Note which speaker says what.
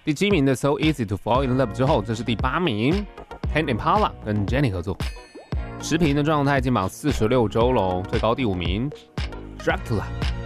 Speaker 1: 第7名的 So Easy to Fall in Love 之后，这是第8名 Tame Impala 跟 Jennie 合作，持平的状态，进榜46周喽，最高第5名 Dracula